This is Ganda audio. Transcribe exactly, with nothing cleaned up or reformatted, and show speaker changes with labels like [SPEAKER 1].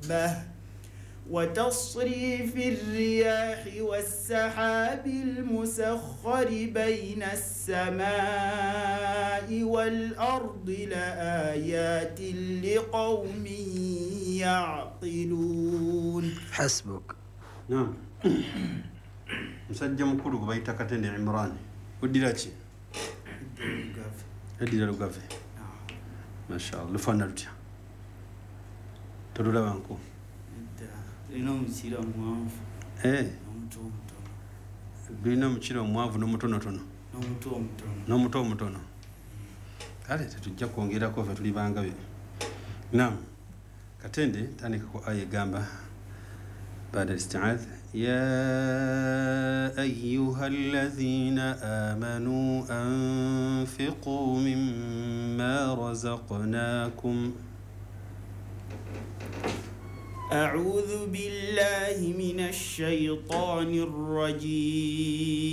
[SPEAKER 1] دابة وتصريف الرياح والسحاب المسخر بين السماء والأرض لآيات لقوم يعقلون.
[SPEAKER 2] حسبك.
[SPEAKER 3] نعم. مسجم كل بيت كتن عمران وديراتي هدي لوغافي ما شاء الله لفنرتي تدولا بانكو
[SPEAKER 1] lina mukira mwanvu
[SPEAKER 3] eh
[SPEAKER 1] n'omuto omutono
[SPEAKER 3] lina mukira mwanvu n'omutonotono
[SPEAKER 1] n'omuto omutono
[SPEAKER 3] n'omuto omutono kale tetujja kwongerako fe tuli bangabe. Naam, katende tandika ku aya gamba baada isti'adh يا أيها الذين آمنوا أنفقوا مما رزقناكم.
[SPEAKER 1] أعوذ بالله من الشيطان الرجيم.